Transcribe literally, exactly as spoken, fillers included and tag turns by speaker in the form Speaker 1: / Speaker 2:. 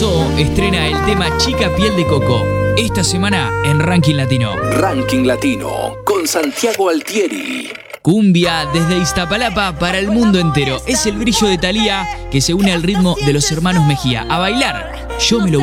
Speaker 1: So estrena el tema Chica Piel de Coco. Esta semana en Ranking Latino.
Speaker 2: Ranking Latino con Santiago Altieri.
Speaker 1: Cumbia desde Iztapalapa para el mundo entero. Es el brillo de Thalía que se une al ritmo de los hermanos Mejía. A bailar. Yo me lo